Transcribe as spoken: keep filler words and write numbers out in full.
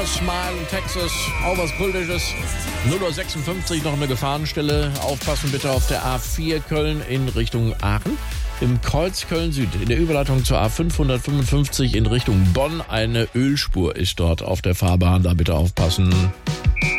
Smile in Texas, auch was Kultisches. null Uhr sechsundfünfzig, noch eine Gefahrenstelle. Aufpassen bitte auf der A vier Köln in Richtung Aachen. Im Kreuz Köln-Süd, in der Überleitung zur A fünfhundertfünfundfünfzig in Richtung Bonn. Eine Ölspur ist dort auf der Fahrbahn, da bitte aufpassen.